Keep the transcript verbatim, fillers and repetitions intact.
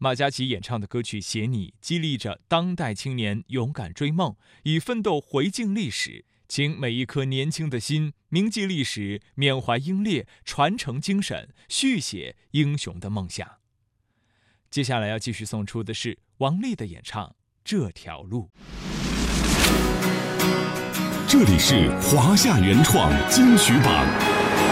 马嘉祺演唱的歌曲《写你》激励着当代青年勇敢追梦，以奋斗回敬历史，请每一颗年轻的心铭记历史，缅怀英烈，传承精神，续写英雄的梦想。接下来要继续送出的是王丽的演唱《这条路》。 这里是华夏原创金曲榜。